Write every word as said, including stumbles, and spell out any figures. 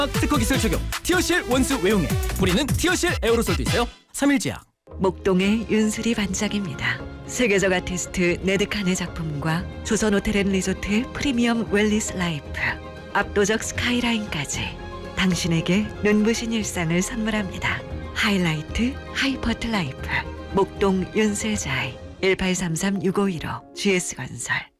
특허 기술 적용 티어실 원수 외용액 뿌리는 티어실 에어로솔도 있어요. 삼일제약. 목동의 윤수리 반짝입니다. 세계적 아티스트 네드칸의 작품과 조선호텔앤리조트의 프리미엄 웰리스 라이프, 압도적 스카이라인까지 당신에게 눈부신 일상을 선물합니다. 하이라이트 하이퍼트 라이프 목동 윤슬자이 일팔삼삼 육오일오 지에스건설.